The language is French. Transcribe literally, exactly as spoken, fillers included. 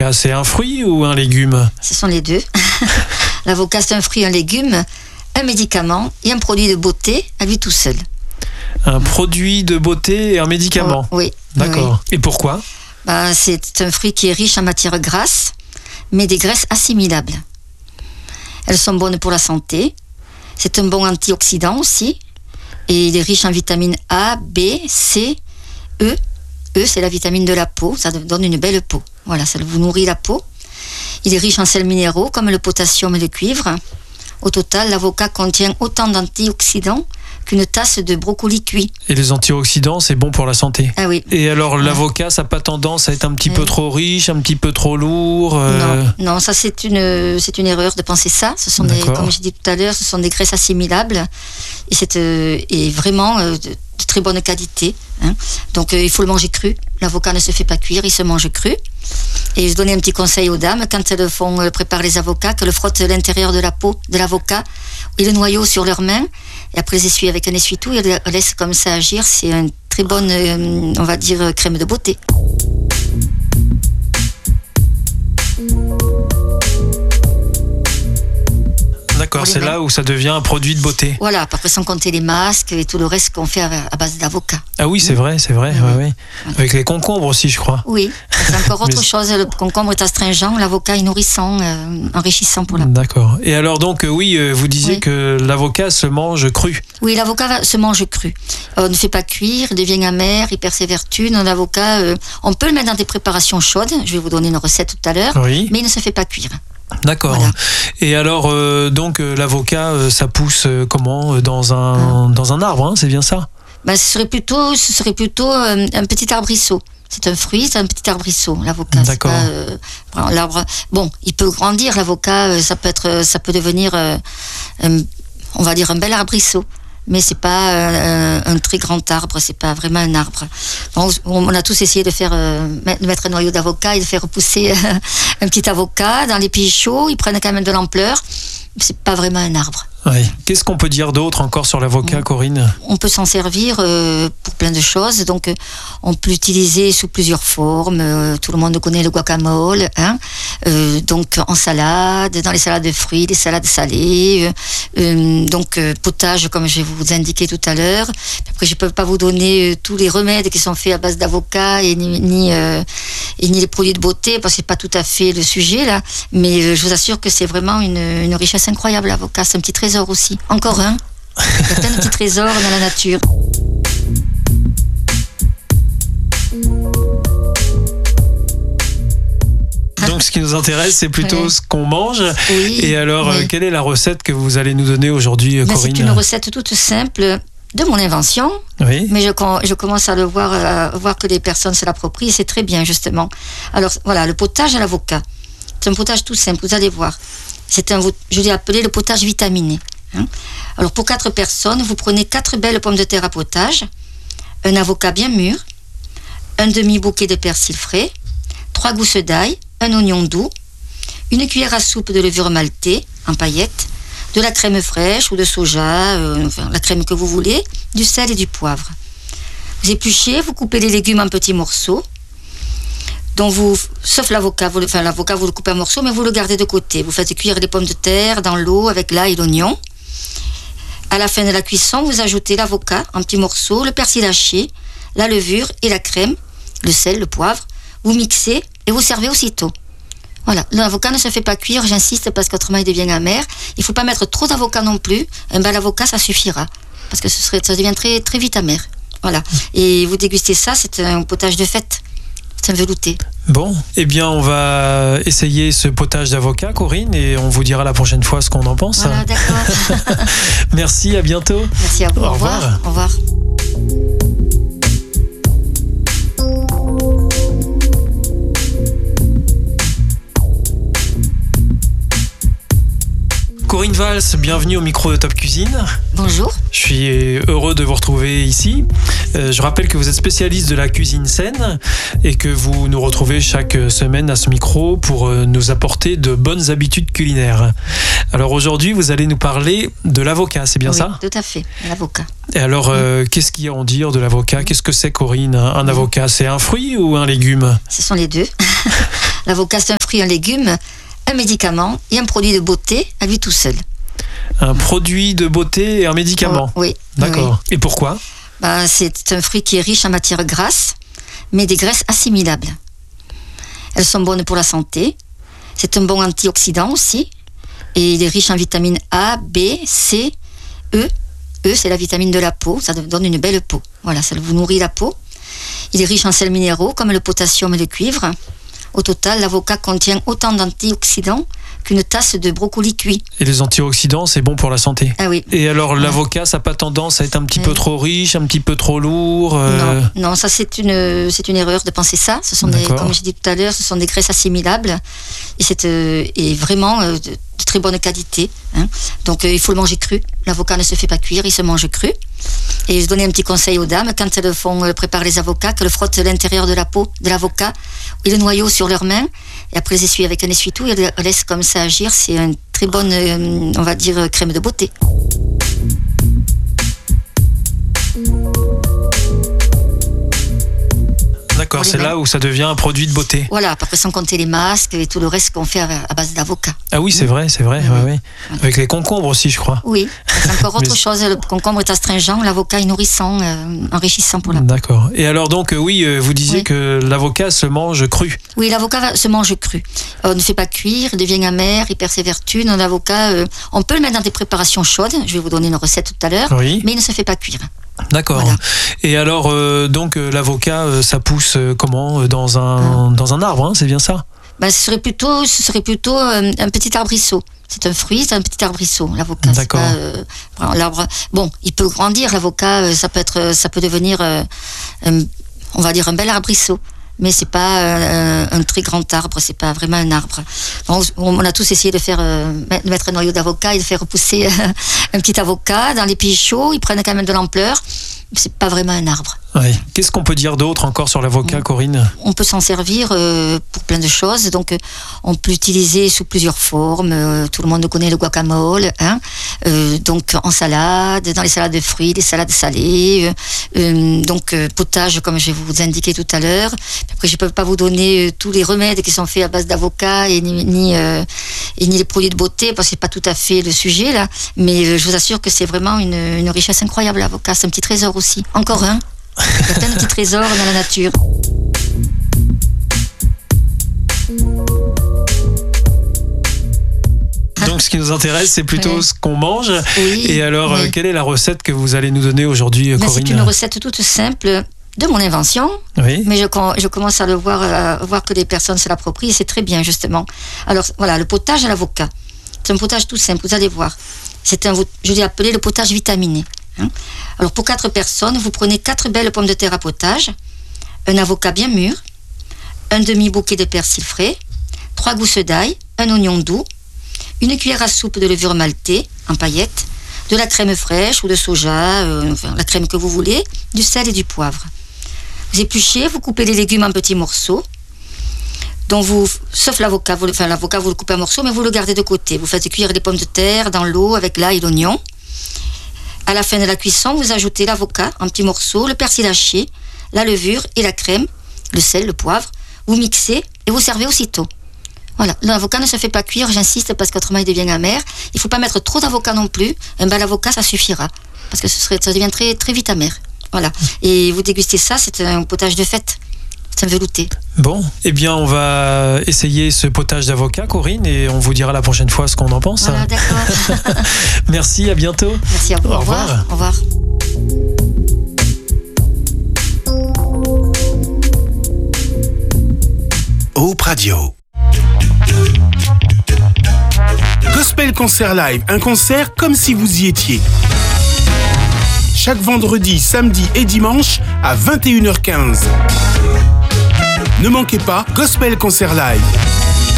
l'avocat, c'est un fruit ou un légume? Ce sont les deux. L'avocat, c'est un fruit, un légume, un médicament et un produit de beauté à lui tout seul. Un produit de beauté et un médicament? Oh, oui. D'accord. Oui. Et pourquoi? Ben, c'est un fruit qui est riche en matières grasses, mais des graisses assimilables. Elles sont bonnes pour la santé. C'est un bon antioxydant aussi. Et il est riche en vitamines A, B, C, E. E, c'est la vitamine de la peau. Ça donne une belle peau. Voilà, ça vous nourrit la peau. Il est riche en sels minéraux comme le potassium et le cuivre. Au total, l'avocat contient autant d'antioxydants qu'une tasse de brocoli cuit. Et les antioxydants, c'est bon pour la santé. Ah oui. Et alors, Ouais. l'avocat, ça n'a pas tendance à être un petit Oui. peu trop riche, un petit peu trop lourd euh... Non, non, ça c'est une, c'est une erreur de penser ça. Ce sont des, comme j'ai dit tout à l'heure, ce sont des graisses assimilables et c'est euh, et vraiment euh, de, de très bonne qualité. Hein. Donc euh, il faut le manger cru. L'avocat ne se fait pas cuire, il se mange cru. Et je donnais un petit conseil aux dames quand elles font euh, préparer les avocats, qu'elles frottent l'intérieur de la peau de l'avocat et le noyau sur leurs mains. Et après, les essuient avec un essuie-tout et les laissent comme ça agir. C'est une très bonne, euh, on va dire, crème de beauté. D'accord, c'est là où ça devient un produit de beauté. Voilà, après sans compter les masques et tout le reste qu'on fait à base d'avocat. Ah oui, c'est vrai, c'est vrai. Oui. Ouais, ouais. Avec les concombres aussi, je crois. Oui, c'est encore autre Mais... chose. Le concombre est astringent, l'avocat est nourrissant, euh, enrichissant pour la peau. D'accord. Et alors donc, euh, oui, euh, vous disiez oui. que l'avocat se mange cru. Oui, l'avocat se mange cru. Euh, on ne fait pas cuire, il devient amer, il perd ses vertus. Non, l'avocat, euh, on peut le mettre dans des préparations chaudes. Je vais vous donner une recette tout à l'heure. Oui. Mais il ne se fait pas cuire. D'accord. Voilà. Et alors, euh, donc, euh, l'avocat, euh, ça pousse euh, comment euh, dans, un, ah. dans un arbre, hein, c'est bien ça? Ben, ce serait plutôt, ce serait plutôt euh, un petit arbrisseau. C'est un fruit, c'est un petit arbrisseau, l'avocat. D'accord. Pas, euh, l'arbre. Bon, il peut grandir, l'avocat, euh, ça peut être, ça peut devenir, euh, un, on va dire, un bel arbrisseau. Mais c'est pas euh, un très grand arbre, c'est pas vraiment un arbre. On, on a tous essayé de faire euh, de mettre un noyau d'avocat et de faire pousser euh, un petit avocat dans les pays chauds. Ils prennent quand même de l'ampleur. C'est pas vraiment un arbre. Oui. Qu'est-ce qu'on peut dire d'autre encore sur l'avocat, Corinne? On peut s'en servir euh, pour plein de choses. Donc, euh, on peut l'utiliser sous plusieurs formes. Euh, tout le monde connaît le guacamole. Hein euh, donc, en salade, dans les salades de fruits, les salades salées. Euh, euh, donc, euh, potage, comme je vais vous indiquer tout à l'heure. Après, je ne peux pas vous donner euh, tous les remèdes qui sont faits à base d'avocat et ni, ni, euh, et ni les produits de beauté, parce que ce n'est pas tout à fait le sujet, là. Mais euh, je vous assure que c'est vraiment une, une richesse incroyable, l'avocat. C'est un petit trésor aussi. Encore un. Il y a plein de petits trésors dans la nature. Donc ce qui nous intéresse, c'est plutôt oui. ce qu'on mange. Oui, et alors, oui. quelle est la recette que vous allez nous donner aujourd'hui, Corinne? C'est une recette toute simple de mon invention. Oui. Mais je, je commence à le voir, à voir que les personnes se l'approprient. C'est très bien, justement. Alors, voilà, le potage à l'avocat. C'est un potage tout simple, vous allez voir. C'est un, je l'ai appelé le potage vitaminé. Hein. Alors pour quatre personnes, vous prenez quatre belles pommes de terre à potage, un avocat bien mûr, un demi-bouquet de persil frais, trois gousses d'ail, un oignon doux, une cuillère à soupe de levure maltée en paillettes, de la crème fraîche ou de soja, euh, enfin, la crème que vous voulez, du sel et du poivre. Vous épluchez, vous coupez les légumes en petits morceaux. Donc vous, sauf l'avocat, vous, enfin l'avocat vous le coupez en morceaux, mais vous le gardez de côté. Vous faites cuire les pommes de terre dans l'eau avec l'ail et l'oignon. À la fin de la cuisson, vous ajoutez l'avocat en petits morceaux, le persil haché, la levure et la crème, le sel, le poivre. Vous mixez et vous servez aussitôt. Voilà, l'avocat ne se fait pas cuire, j'insiste, parce qu'autrement il devient amer. Il ne faut pas mettre trop d'avocat non plus. Un bel avocat, ça suffira, parce que ce serait, ça devient très, très vite amer. Voilà, et vous dégustez ça, c'est un potage de fête. C'est un velouté. Bon, eh bien on va essayer ce potage d'avocat, Corinne, et on vous dira la prochaine fois ce qu'on en pense. Voilà, d'accord. Merci, à bientôt. Merci à vous, au, au revoir. revoir. Au revoir. Corinne Valls, bienvenue au micro de Top Cuisine. Bonjour. Je suis heureux de vous retrouver ici. Euh, je rappelle que vous êtes spécialiste de la cuisine saine et que vous nous retrouvez chaque semaine à ce micro pour euh, nous apporter de bonnes habitudes culinaires. Alors aujourd'hui, vous allez nous parler de l'avocat, c'est bien oui, ça ? Tout à fait, l'avocat. Et alors, euh, qu'est-ce qu'il y a à en dire de l'avocat ? Qu'est-ce que c'est, Corinne, un, un avocat ? C'est un fruit ou un légume ? Ce sont les deux. L'avocat, c'est un fruit, un légume, un médicament et un produit de beauté à lui tout seul. Un produit de beauté et un médicament ? Oh, oui. D'accord. Oui. Et pourquoi ? Ben, c'est un fruit qui est riche en matières grasses, mais des graisses assimilables. Elles sont bonnes pour la santé. C'est un bon antioxydant aussi. Et il est riche en vitamines A, B, C, E. E, c'est la vitamine de la peau. Ça donne une belle peau. Voilà, ça vous nourrit la peau. Il est riche en sels minéraux comme le potassium et le cuivre. Au total, l'avocat contient autant d'antioxydants qu'une tasse de brocoli cuit. Et les antioxydants, c'est bon pour la santé. Ah oui. Et alors, Ouais. l'avocat, ça n'a pas tendance à être un petit Oui. peu trop riche, un petit peu trop lourd euh... Non, non, ça c'est une, c'est une erreur de penser ça. Ce sont des, D'accord. comme j'ai dit tout à l'heure, ce sont des graisses assimilables et c'est euh, et vraiment euh, de, de très bonne qualité. Hein. Donc euh, il faut le manger cru. L'avocat ne se fait pas cuire, il se mange cru. Et je donnais un petit conseil aux dames quand elles font euh, préparer les avocats, qu'elles frottent l'intérieur de la peau de l'avocat et le noyau sur leurs mains et après les essuient avec un essuie-tout et elles laissent comme ça agir. C'est une très bonne, euh, on va dire, crème de beauté. D'accord, c'est là où ça devient un produit de beauté. Voilà, après sans compter les masques et tout le reste qu'on fait à, à base d'avocat. Ah oui, c'est vrai, c'est vrai. Oui. Ouais, ouais. Avec les concombres aussi, je crois. Oui, c'est encore autre Mais- chose. Le concombre est astringent, l'avocat est nourrissant, euh, enrichissant pour la peau. D'accord. Et alors donc, euh, oui, euh, vous disiez Oui. que l'avocat se mange cru. Oui, l'avocat va- se mange cru. Euh, on ne fait pas cuire, il devient amer, il perd ses vertus. Non, l'avocat, euh, on peut le mettre dans des préparations chaudes. Je vais vous donner une recette tout à l'heure. Oui. Mais il ne se fait pas cuire. D'accord. Voilà. Et alors, euh, donc, euh, l'avocat, euh, ça pousse euh, comment ? Euh, Dans un, dans un arbre, hein, c'est bien ça ? Ben, ce serait plutôt, ce serait plutôt euh, un petit arbrisseau. C'est un fruit, c'est un petit arbrisseau, l'avocat. C'est D'accord. pas, euh, vraiment, l'arbre. Bon, il peut grandir, l'avocat. euh, Ça peut être, ça peut devenir, euh, un- on va dire, un bel arbrisseau. Mais c'est pas euh, un très grand arbre, c'est pas vraiment un arbre. On, on a tous essayé de faire euh, de mettre un noyau d'avocat et de faire repousser euh, un petit avocat dans les pays chauds. Ils prennent quand même de l'ampleur. C'est pas vraiment un arbre. Oui. Qu'est-ce qu'on peut dire d'autre encore sur l'avocat, Corinne ? On peut s'en servir euh, pour plein de choses. Donc, euh, on peut l'utiliser sous plusieurs formes. Euh, tout le monde connaît le guacamole. Hein euh, donc, en salade, dans les salades de fruits, les salades salées. Euh, euh, donc, euh, potage, comme je vais vous indiquer tout à l'heure. Après, je ne peux pas vous donner euh, tous les remèdes qui sont faits à base d'avocat et ni, ni, euh, et ni les produits de beauté, parce que ce n'est pas tout à fait le sujet, là. Mais euh, je vous assure que c'est vraiment une, une richesse incroyable, l'avocat. C'est un petit trésor aussi. Encore un. Il y a plein de petits trésors dans la nature. Donc, ce qui nous intéresse, c'est plutôt Oui. ce qu'on mange. Oui, Et alors, oui. euh, quelle est la recette que vous allez nous donner aujourd'hui, Mais Corinne ? c'est une recette toute simple de mon invention, Oui. mais je, com- je commence à le voir, à voir que les personnes se l'approprient et c'est très bien justement. Alors voilà, le potage à l'avocat. C'est un potage tout simple, vous allez voir. C'est un, je l'ai appelé le potage vitaminé. hein. Alors pour quatre personnes, vous prenez quatre belles pommes de terre à potage, un avocat bien mûr, un demi-bouquet de persil frais, trois gousses d'ail, un oignon doux, une cuillère à soupe de levure maltée en paillettes, de la crème fraîche ou de soja, euh, enfin, la crème que vous voulez, du sel et du poivre. Vous épluchez, vous coupez les légumes en petits morceaux, dont vous, sauf l'avocat, vous, enfin l'avocat vous le coupez en morceaux, mais vous le gardez de côté. Vous faites cuire les pommes de terre dans l'eau avec l'ail et l'oignon. À la fin de la cuisson, vous ajoutez l'avocat en petits morceaux, le persil haché, la levure et la crème, le sel, le poivre. Vous mixez et vous servez aussitôt. Voilà, l'avocat ne se fait pas cuire, j'insiste, parce qu'autrement il devient amer. Il ne faut pas mettre trop d'avocat non plus. Un bel avocat, ça suffira, parce que ce serait, ça devient très, très vite amer. Voilà. Et vous dégustez ça, c'est un potage de fête. C'est un velouté. Bon, eh bien, on va essayer ce potage d'avocat, Corinne, et on vous dira la prochaine fois ce qu'on en pense. Voilà, d'accord. Merci, à bientôt. Merci à vous. Au Au revoir. revoir. Au revoir. Hope Radio. Gospel Concert Live, un concert comme si vous y étiez. Chaque vendredi, samedi et dimanche à vingt et une heures quinze. Ne manquez pas Gospel Concert Live.